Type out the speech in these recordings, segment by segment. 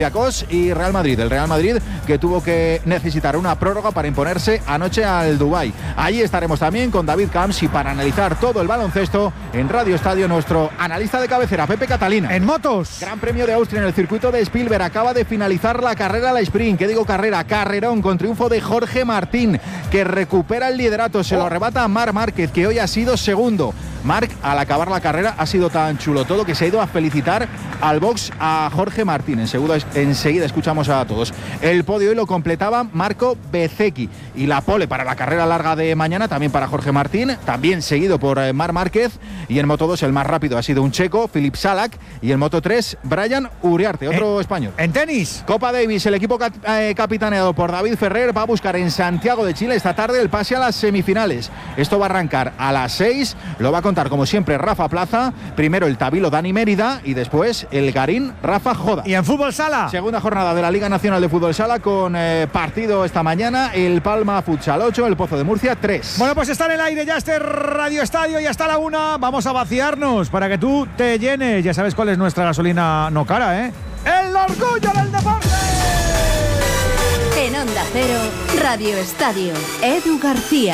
Y Real Madrid, el Real Madrid que tuvo que necesitar una prórroga para imponerse anoche al Dubái. Allí estaremos también con David Camps y para analizar todo el baloncesto en Radio Estadio nuestro analista de cabecera, Pepe Catalina. En motos, Gran Premio de Austria en el circuito de Spielberg, acaba de finalizar la carrera, la sprint, ¿qué digo carrera? Carrerón con triunfo de Jorge Martín, que recupera el liderato, se lo arrebata a Marc Márquez, que hoy ha sido segundo. Marc, al acabar la carrera, ha sido tan chulo todo que se ha ido a felicitar al box a Jorge Martín. Enseguida escuchamos a todos. El podio hoy lo completaba Marco Bezzecchi y la pole para la carrera larga de mañana también para Jorge Martín, también seguido por Marc Márquez, y en Moto 2 el más rápido ha sido un checo, Filip Salak, y en Moto 3 Brian Uriarte, otro español. En tenis, Copa Davis, el equipo capitaneado por David Ferrer va a buscar en Santiago de Chile esta tarde el pase a las semifinales. Esto va a arrancar a las 6, lo va a contar como siempre Rafa Plaza, primero el Tabilo Dani Mérida y después el Garín Rafa Joda. Y en fútbol sala, segunda jornada de la Liga Nacional de Fútbol Sala con partido esta mañana, el Palma Futsal 8, el Pozo de Murcia 3. Bueno, pues está en el aire ya este Radio Estadio y hasta la 1 vamos a vaciarnos para que tú te llenes. Ya sabes cuál es nuestra gasolina no cara, ¿eh? ¡El orgullo del deporte! En Onda Cero, Radio Estadio, Edu García.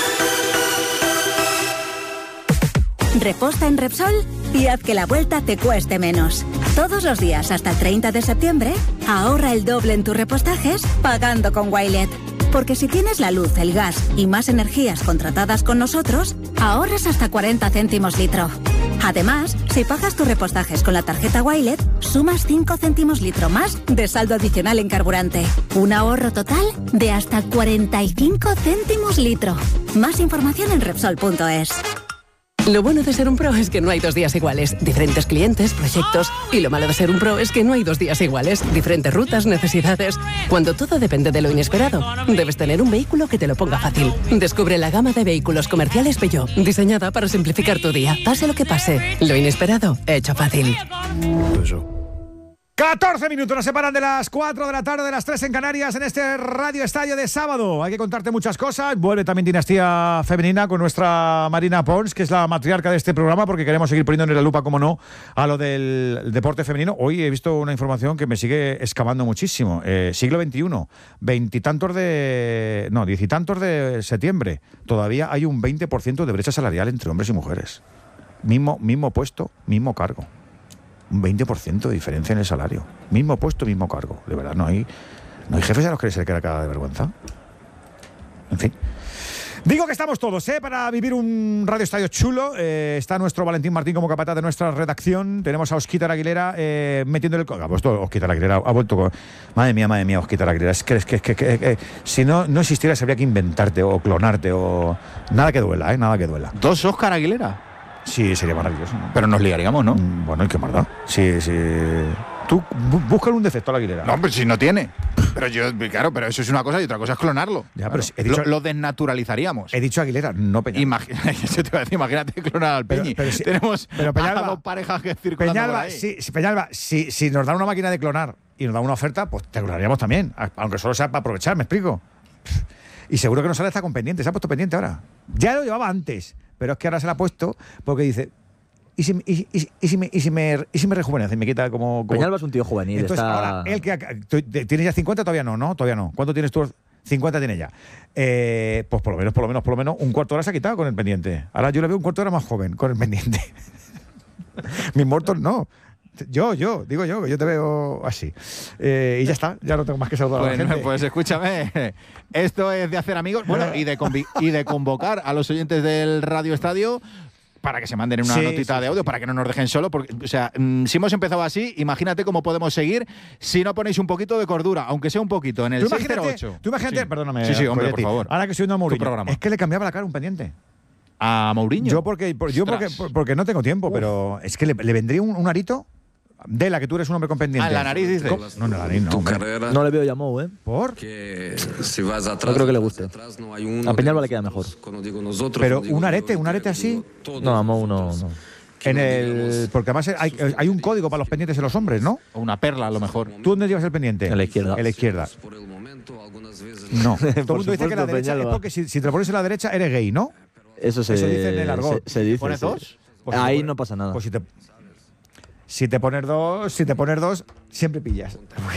Reposta en Repsol y haz que la vuelta te cueste menos. Todos los días hasta el 30 de septiembre, ahorra el doble en tus repostajes pagando con Wilet. Porque si tienes la luz, el gas y más energías contratadas con nosotros, ahorras hasta 40 céntimos litro. Además, si pagas tus repostajes con la tarjeta Wilet, sumas 5 céntimos litro más de saldo adicional en carburante. Un ahorro total de hasta 45 céntimos litro. Más información en Repsol.es. Lo bueno de ser un pro es que no hay 2 días iguales. Diferentes clientes, proyectos. Y lo malo de ser un pro es que no hay 2 días iguales. Diferentes rutas, necesidades. Cuando todo depende de lo inesperado, debes tener un vehículo que te lo ponga fácil. Descubre la gama de vehículos comerciales Peugeot, diseñada para simplificar tu día. Pase lo que pase, lo inesperado, hecho fácil. 14 minutos nos separan de las 4 de la tarde, de las 3 en Canarias, en este Radio Estadio de sábado. Hay que contarte muchas cosas. Vuelve también Dinastía Femenina con nuestra Marina Pons, que es la matriarca de este programa, porque queremos seguir poniendo en la lupa, como no, a lo del deporte femenino. Hoy he visto una información que me sigue excavando muchísimo. Siglo XXI, 10 y tantos de septiembre. Todavía hay un 20% de brecha salarial entre hombres y mujeres. Mismo puesto, mismo cargo. Un 20% de diferencia en el salario. Mismo puesto, mismo cargo. De verdad, no hay jefes a los que se le queda cara de vergüenza. En fin. Digo que estamos todos, para vivir un Radio Estadio chulo. Está nuestro Valentín Martín como capataz de nuestra redacción. Tenemos a Óscar Aguilera metiéndole el... Óscar Aguilera ha vuelto con... Madre mía, Óscar Aguilera. Es que si no existiera, habría que inventarte o clonarte o... Nada que duela, nada que duela. 2 Óscar Aguilera. Sí, sería maravilloso, ¿no? Pero nos liaríamos, ¿no? Bueno, ¿y qué más da? Sí. Tú búscale un defecto a la Aguilera. No, pero si no tiene. Pero eso es una cosa y otra cosa es clonarlo. Ya, claro. Pero lo desnaturalizaríamos. He dicho Aguilera, no Peñalba. Imagínate clonar al Peñi. Tenemos Peñalba, 2 parejas que circulan por ahí. Peñalba, si nos dan una máquina de clonar y nos dan una oferta, pues te clonaríamos también. Aunque solo sea para aprovechar, ¿me explico? Y seguro que no sale hasta con pendiente. Se ha puesto pendiente ahora. Ya lo llevaba antes. Pero es que ahora se la ha puesto porque dice, ¿y si me rejuvenece? Me quita como... Peñalba es un tío juvenil. Entonces ahora, él que ¿tienes ya 50? Todavía no. ¿Cuánto tienes tú? 50 tiene ya. Pues por lo menos un cuarto de hora se ha quitado con el pendiente. Ahora yo le veo un cuarto de hora más joven con el pendiente. Mis muertos no. Yo te veo así. Y ya está, ya no tengo más que saludar a la gente. Pues escúchame, esto es de hacer amigos, y de convocar a los oyentes del Radio Estadio para que se manden una notita de audio, para que no nos dejen solo, porque, si hemos empezado así, imagínate cómo podemos seguir si no ponéis un poquito de cordura, aunque sea un poquito, en el 608. Tú imagínate, perdóname. Sí, hombre, por favor. Ahora que estoy viendo a Mourinho, es que le cambiaba la cara un pendiente. ¿A Mourinho? Yo porque no tengo tiempo, pero es que le vendría un arito. De la que tú eres un hombre con pendiente. En la nariz, dices. No, en la nariz no. No le veo ya a Mou, ¿eh? ¿Por? No creo que le guste. A Peñalba le queda mejor. Pero un arete así. No, a Mou no. Porque además hay un código para los pendientes de los hombres, ¿no? O una perla, a lo mejor. ¿Tú dónde llevas el pendiente? En la izquierda. En la izquierda. No. Todo el mundo dice que la derecha es porque si te lo pones en la derecha eres gay, ¿no? Eso dice en el argot. Se dice. ¿Pones 2? Ahí no pasa nada. Pues si te... Si te pones dos, siempre pillas.